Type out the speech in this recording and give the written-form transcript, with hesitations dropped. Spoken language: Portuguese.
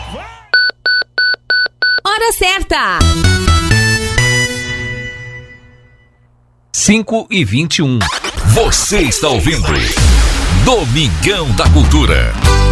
Hora certa! 5h21. Você está ouvindo Domingão da Cultura.